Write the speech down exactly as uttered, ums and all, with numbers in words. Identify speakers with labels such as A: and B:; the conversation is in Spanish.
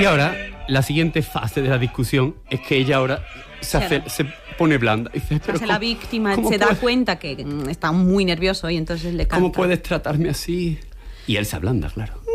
A: ahora, la siguiente fase de la discusión es que ella ahora se, hace, se pone blanda. Y dice,
B: se hace la víctima, se
A: puedes?
B: da cuenta que está muy nervioso y entonces le canta.
A: ¿Cómo puedes tratarme así? Y él se ablanda, claro.